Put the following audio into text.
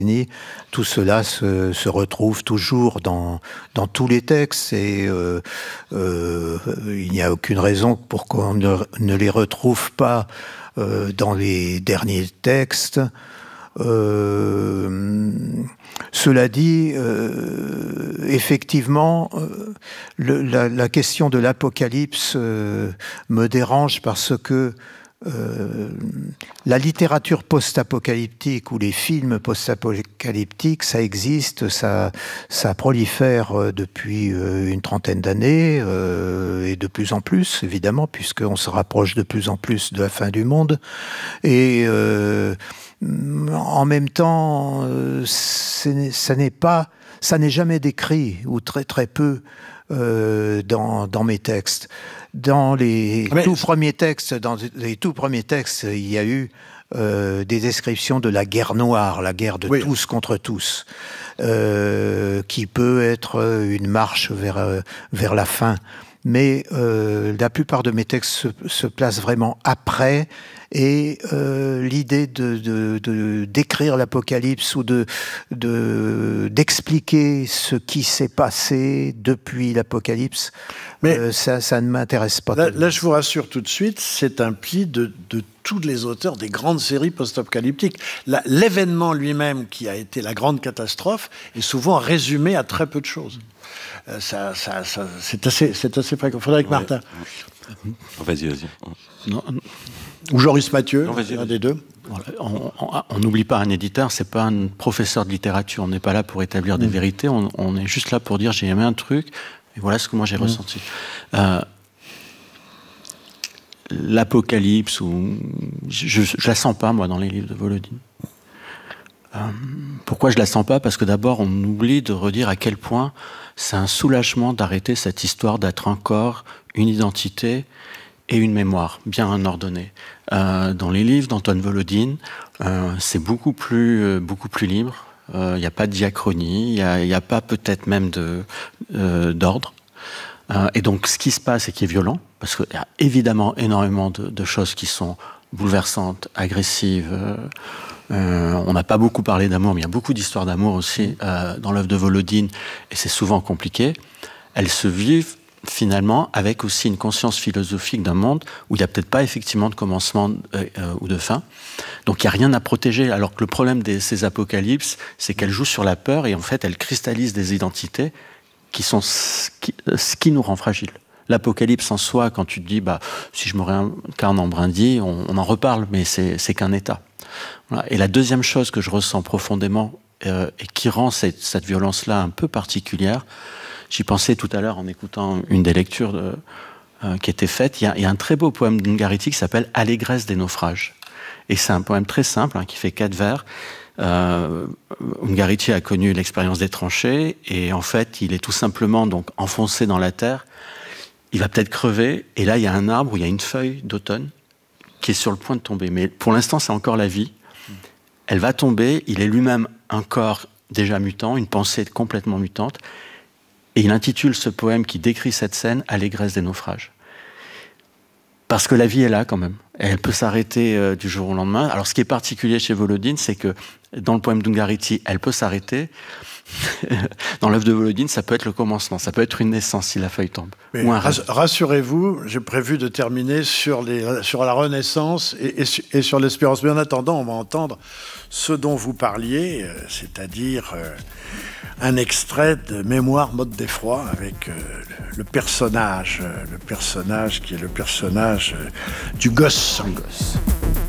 Tout cela se retrouve toujours dans tous les textes et il n'y a aucune raison pour qu'on ne les retrouve pas dans les derniers textes. Cela dit, effectivement, la question de l'Apocalypse me dérange parce que la littérature post-apocalyptique ou les films post-apocalyptiques, ça existe, ça prolifère depuis une trentaine d'années et de plus en plus, évidemment, puisqu'on se rapproche de plus en plus de la fin du monde. Et en même temps, ça n'est jamais décrit, ou très très peu, dans mes textes. Dans les tout premiers textes, il y a eu des descriptions de la guerre noire, la guerre de tous contre tous, qui peut être une marche vers la fin. Mais la plupart de mes textes se placent vraiment après, et l'idée de d'écrire l'Apocalypse ou d'expliquer ce qui s'est passé depuis l'Apocalypse, ça ne m'intéresse pas. Là, je vous rassure tout de suite, c'est un pli de tous les auteurs des grandes séries post-apocalyptiques. L'événement lui-même, qui a été la grande catastrophe, est souvent résumé à très peu de choses. C'est assez fréquent. Frédéric Martin. Vas-y. Non. Ou Joris Mathieu, un des deux. Voilà. On n'oublie pas, un éditeur, c'est pas un professeur de littérature. On n'est pas là pour établir des vérités. On est juste là pour dire j'ai aimé un truc et voilà ce que moi j'ai ressenti. L'Apocalypse, je la sens pas moi dans les livres de Volodine. Pourquoi je la sens pas ? Parce que d'abord on oublie de redire à quel point c'est un soulagement d'arrêter cette histoire d'être un corps, une identité et une mémoire bien ordonnée. Dans les livres d'Antoine Volodine, c'est beaucoup plus libre. Il n'y a pas de diachronie, il n'y a pas peut-être même d'ordre. Et donc ce qui se passe et qui est violent, parce qu'il y a évidemment énormément de choses qui sont bouleversantes, agressives. On n'a pas beaucoup parlé d'amour, mais il y a beaucoup d'histoires d'amour aussi dans l'œuvre de Volodine, et c'est souvent compliqué. Elles se vivent finalement avec aussi une conscience philosophique d'un monde où il n'y a peut-être pas effectivement de commencement ou de fin. Donc il n'y a rien à protéger, alors que le problème de ces apocalypses, c'est qu'elles jouent sur la peur et en fait elles cristallisent des identités qui sont ce qui nous rend fragiles. L'apocalypse en soi, quand tu te dis si je me réincarne en brindille, on en reparle, mais c'est qu'un état. Voilà. Et la deuxième chose que je ressens profondément et qui rend cette violence-là un peu particulière, j'y pensais tout à l'heure en écoutant une des lectures qui était faite. Il y a un très beau poème d'Ungaretti qui s'appelle « Allégresse des naufrages ». Et c'est un poème très simple qui fait 4 vers. Ungaretti a connu l'expérience des tranchées et en fait, il est tout simplement donc enfoncé dans la terre. Il va peut-être crever et là, il y a un arbre où il y a une feuille d'automne qui est sur le point de tomber. Mais pour l'instant, c'est encore la vie. Elle va tomber. Il est lui-même un corps déjà mutant, une pensée complètement mutante. Et il intitule ce poème qui décrit cette scène « Allégresse des naufrages ». Parce que la vie est là quand même. Elle peut s'arrêter du jour au lendemain. Alors ce qui est particulier chez Volodine, c'est que dans le poème d'Ungaretti, elle peut s'arrêter. Dans l'œuvre de Volodine, ça peut être le commencement, ça peut être une naissance si la feuille tombe. Mais rassurez-vous, j'ai prévu de terminer sur la Renaissance et sur l'espérance. Mais en attendant, on va entendre ce dont vous parliez, c'est-à-dire un extrait de Mémoire, mode d'effroi, avec le personnage qui est le personnage du gosse.